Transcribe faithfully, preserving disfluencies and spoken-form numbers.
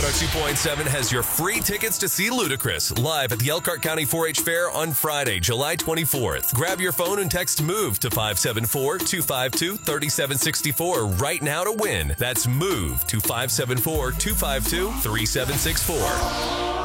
one oh two point seven has your free tickets to see Ludacris live at the Elkhart County four H Fair on Friday, July twenty-fourth. Grab your phone and text MOVE to five seven four, two five two, three seven six four right now to win. That's MOVE to five seven four, two five two, three seven six four.